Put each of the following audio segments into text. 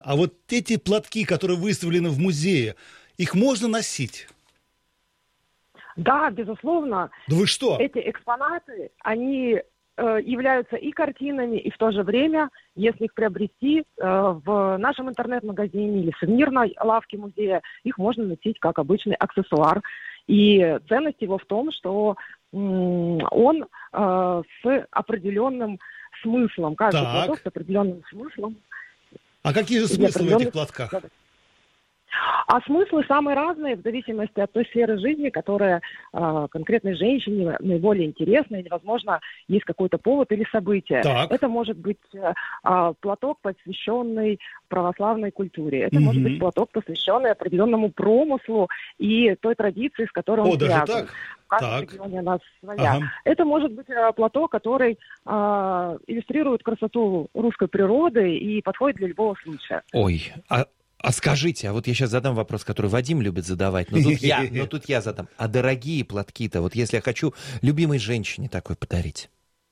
А вот эти платки, которые выставлены в музее, их можно носить? Да, безусловно. Да вы что? Эти экспонаты, они являются и картинами, и в то же время, если их приобрести в нашем интернет-магазине или в сувенирной лавке музея, их можно носить как обычный аксессуар. И ценность его в том, что он с определенным смыслом, каждый платок с определенным смыслом. А какие же смыслы в этих платках? А смыслы самые разные, в зависимости от той сферы жизни, которая конкретной женщине наиболее интересна, или, возможно, есть какой-то повод или событие. Так. Это может быть платок, посвященный православной культуре. Это может быть платок, посвященный определенному промыслу и той традиции, с которой он связан. Даже так? В каждом регионе у нас своя. Ага. Это может быть платок, который иллюстрирует красоту русской природы и подходит для любого случая. Ой, а скажите, а вот я сейчас задам вопрос, который Вадим любит задавать, но тут я задам. А дорогие платки-то, вот если я хочу любимой женщине такой подарить?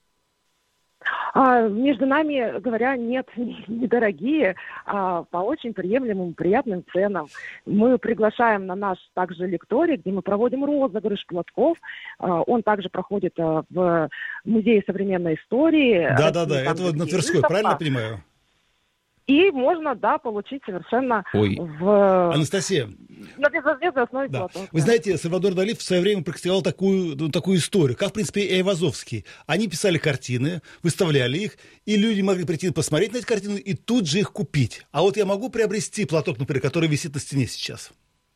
Между нами, говоря, нет, недорогие, по очень приемлемым, приятным ценам. Мы приглашаем на наш также лекторий, где мы проводим розыгрыш платков. Он также проходит в Музее современной истории. Да-да-да, это вот на Тверской, правильно я понимаю? И можно, получить совершенно Анастасия, на безвозмездной основе платок. Вы знаете, Сальвадор Дали в свое время практиковал такую историю, как, в принципе, и Айвазовский. Они писали картины, выставляли их, и люди могли прийти посмотреть на эти картины и тут же их купить. А вот я могу приобрести платок, например, который висит на стене сейчас?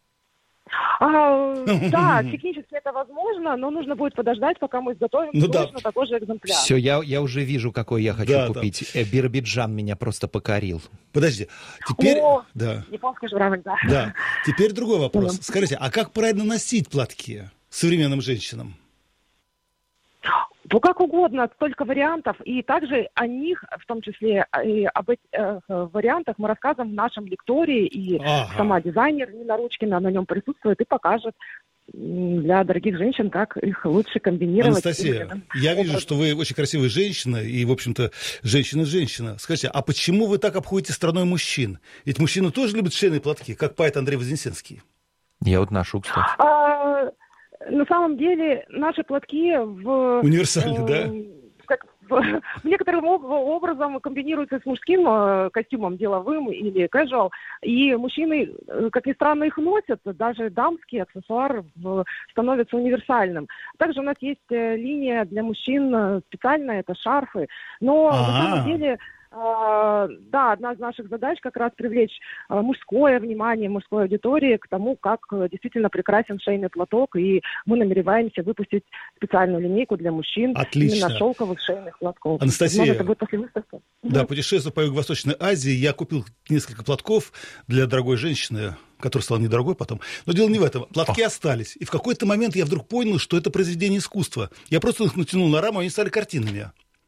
Да, технически это возможно, но нужно будет подождать, пока мы изготовим точно такой же экземпляр. Все, я уже вижу, какой я хочу купить. Биробиджан меня просто покорил. Подожди, теперь... Японская журавль, да. Да, теперь другой вопрос. Скажите, а как правильно носить платки современным женщинам? Ну, как угодно, столько вариантов, и также о них, в том числе и об этих вариантах, мы рассказываем в нашем лектории, и сама дизайнер Нина Ручкина на нем присутствует и покажет для дорогих женщин, как их лучше комбинировать. Анастасия, я вижу, что вы очень красивая женщина, и, в общем-то, женщина. Скажите, а почему вы так обходите страной мужчин? Ведь мужчины тоже любят шейные платки, как поэт Андрей Вознесенский. Я вот ношу, кстати. На самом деле наши платки универсальны, да? Некоторым образом комбинируются с мужским костюмом деловым или casual, и мужчины, как ни странно, их носят, даже дамский аксессуар становится универсальным. Также у нас есть линия для мужчин специальная, это шарфы, но на самом деле... одна из наших задач как раз привлечь мужское внимание, мужской аудитории к тому, как действительно прекрасен шейный платок, и мы намереваемся выпустить специальную линейку для мужчин. Отлично. Именно шелковых шейных платков. Анастасия, это будет после выставки. Да, путешествую по Юго-Восточной Азии, я купил несколько платков для дорогой женщины, которая стала недорогой потом. Но дело не в этом. Платки остались. И в какой-то момент я вдруг понял, что это произведение искусства. Я просто их натянул на раму, и они стали картинами.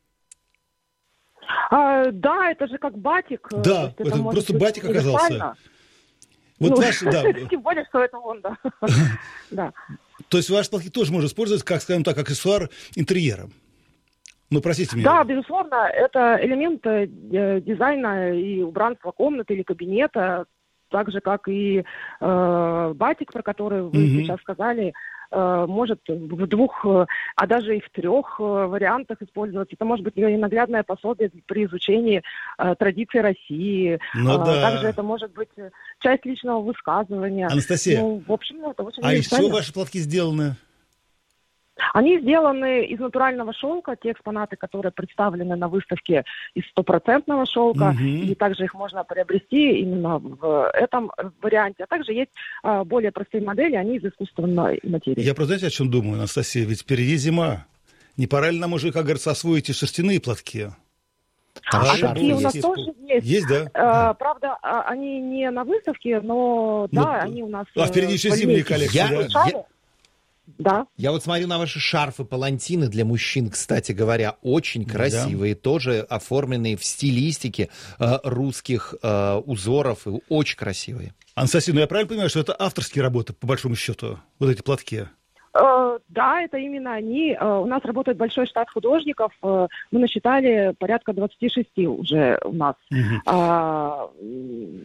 Да, это же как батик. Да, это просто батик оказался. Вот тем более, что это он, да. То есть ваши платки тоже можно использовать, как, скажем так, аксессуар интерьера. Ну, простите меня. Да, безусловно, это элемент дизайна и убранства комнаты или кабинета, так же, как и батик, про который вы сейчас сказали, может в двух, а даже и в трех вариантах использоваться. Это может быть и наглядное пособие при изучении традиций России. Также это может быть часть личного высказывания. Анастасия, в общем, это очень из чего ваши платки сделаны? Они сделаны из натурального шелка, те экспонаты, которые представлены на выставке, из 100% шелка, и также их можно приобрести именно в этом варианте. А также есть более простые модели, они из искусственной материи. Я просто, знаете, о чем думаю, Анастасия? Ведь впереди зима. Не пора ли нам уже, как говорится, освоить и шерстяные платки? Такие у нас тоже есть. Есть, да? Правда, они не на выставке, но они у нас... А впереди еще зимние коллекции, да? Я вот смотрю на ваши шарфы, палантины для мужчин, кстати говоря, очень красивые, тоже оформленные в стилистике русских узоров, и очень красивые. Анастасия, я правильно понимаю, что это авторские работы, по большому счету, вот эти платки? Да, это именно они. У нас работает большой штат художников. Мы насчитали порядка 26 уже у нас.